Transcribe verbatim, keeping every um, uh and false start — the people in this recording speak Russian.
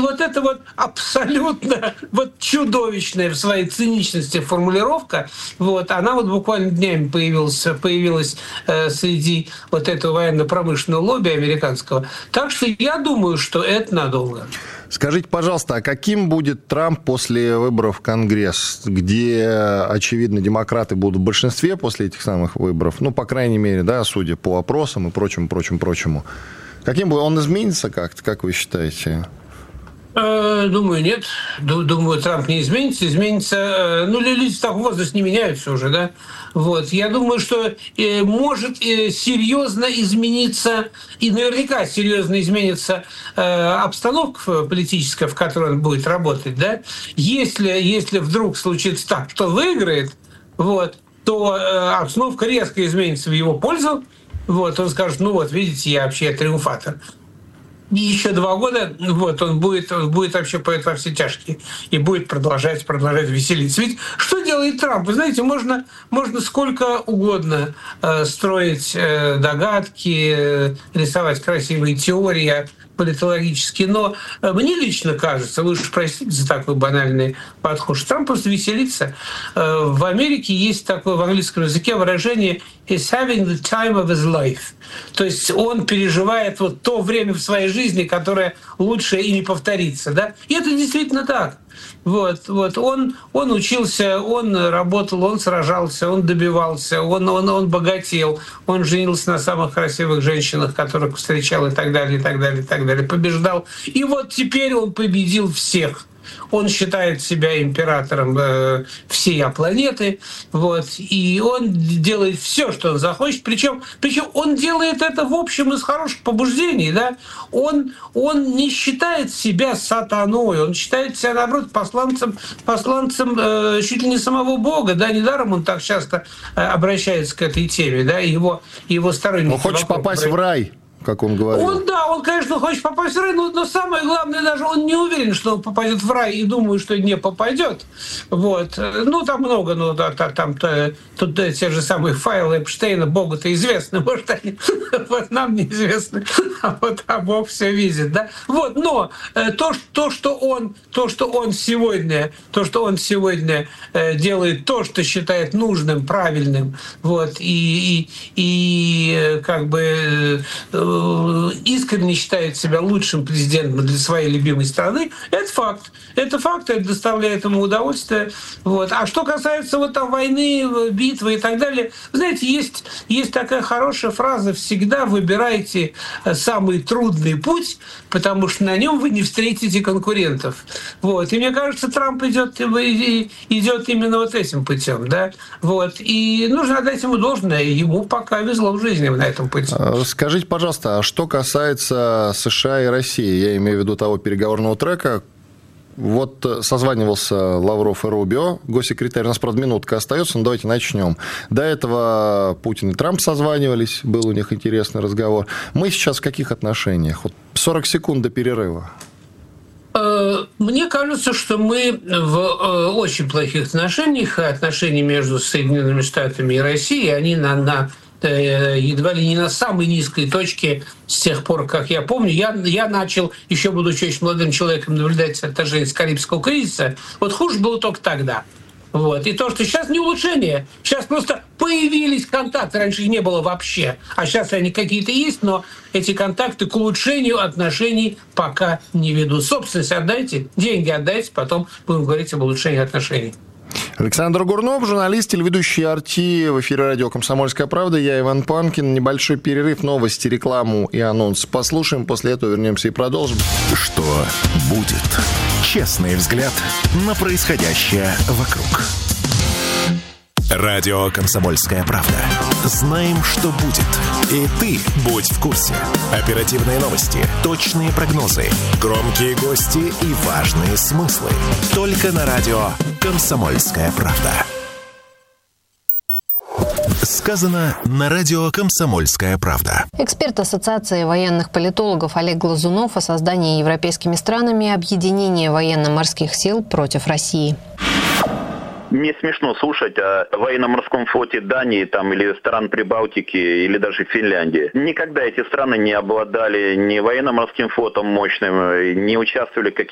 вот это вот абсолютно вот чудовищная в своей циничности формулировка, вот, она вот буквально днями появилась, появилась э, среди вот этого военно-промышленного лобби американского. Так что я думаю, что это надолго. Скажите, пожалуйста, а каким будет Трамп после выборов в Конгресс, где, очевидно, демократы будут в большинстве после этих самых выборов? Ну, по крайней мере, да, судя по опросам и прочему, прочему, прочему. Каким будет? Он изменится как-то, как вы считаете? Думаю, нет. Думаю, Трамп не изменится. Изменится... Ну, люди в таком возрасте не меняются уже, да? Вот. Я думаю, что может серьезно измениться, и наверняка серьезно изменится обстановка политическая, в которой он будет работать, да? Если, если вдруг случится так, что выиграет, вот, то обстановка резко изменится в его пользу. Вот, он скажет, ну вот, видите, я вообще триумфатор. И еще два года вот, он будет, он будет вообще пойти во все тяжкие и будет продолжать, продолжать веселиться. Ведь что делает Трамп? Вы знаете, можно, можно сколько угодно э, строить э, догадки, э, рисовать красивые теории политологические, но мне лично кажется, вы уж простите за такой банальный подход, что Трамп просто веселится. В Америке есть такое в английском языке выражение «he's having the time of his life». То есть он переживает вот то время в своей жизни, которое лучше и не повторится. Да? И это действительно так. Вот, вот. Он, он учился, он работал, он сражался, он добивался, он, он, он богател, он женился на самых красивых женщинах, которых встречал и так далее, и так далее, и так далее, побеждал. И вот теперь он победил всех. Он считает себя императором э, всей планеты, вот, и он делает все, что он захочет, причем, причем он делает это в общем из хороших побуждений, да. Он, он не считает себя сатаной, он считает себя, наоборот, посланцем, посланцем э, чуть ли не самого Бога, да, недаром он так часто э, обращается к этой теме, да, его, его сторонники. Он хочет попасть в рай, как он говорил. Он, да, он, конечно, хочет попасть в рай, но, но самое главное, даже он не уверен, что он попадет в рай, и думаю, что не попадет. Вот. Ну, там много, ну, да, там, там тут да, те же самые файлы Эпштейна, Богу-то известны, может, они вот нам неизвестны, а вот а Бог все видит, да. Вот, но то, то, что он, то, что он сегодня, то, что он сегодня делает, то, что считает нужным, правильным, вот, и, и, и как бы искренне считает себя лучшим президентом для своей любимой страны, это факт. Это факт, это доставляет ему удовольствие. Вот. А что касается вот там войны, битвы и так далее, вы знаете, есть, есть такая хорошая фраза: всегда выбирайте самый трудный путь, потому что на нем вы не встретите конкурентов. Вот. И мне кажется, Трамп идет, идет именно вот этим путем. Да? Вот. И нужно отдать ему должное. Ему пока везло в жизни на этом пути. Скажите, пожалуйста, а что касается США и России, я имею в виду того переговорного трека, вот созванивался Лавров и Рубио, госсекретарь, у нас, правда, минутка остается, но давайте начнем. До этого Путин и Трамп созванивались, был у них интересный разговор. Мы сейчас в каких отношениях? Вот сорок секунд до перерыва. Мне кажется, что мы в очень плохих отношениях, отношения между Соединенными Штатами и Россией, они на, на едва ли не на самой низкой точке с тех пор, как я помню. Я, я начал, еще будучи очень молодым человеком, наблюдать отражение с Карибского кризиса. Вот хуже было только тогда. Вот. И то, что сейчас не улучшение. Сейчас просто появились контакты. Раньше их не было вообще. А сейчас они какие-то есть, но эти контакты к улучшению отношений пока не ведут. Собственность отдайте, деньги отдайте, потом будем говорить об улучшении отношений. Александр Гурнов, журналист, телеведущий «Арти», в эфире радио «Комсомольская правда». Я Иван Панкин. Небольшой перерыв, новости, рекламу и анонс послушаем. После этого вернемся и продолжим. Что будет? Честный взгляд на происходящее вокруг. Радио «Комсомольская правда». Знаем, что будет. И ты будь в курсе. Оперативные новости, точные прогнозы, громкие гости и важные смыслы. Только на радио «Комсомольская правда». Сказано на радио «Комсомольская правда». Эксперт Ассоциации военных политологов Олег Глазунов о создании европейскими странами объединения военно-морских сил против России. Мне смешно слушать о военно-морском флоте Дании там, или стран Прибалтики, или даже Финляндии. Никогда эти страны не обладали ни военно-морским флотом мощным, не участвовали в каких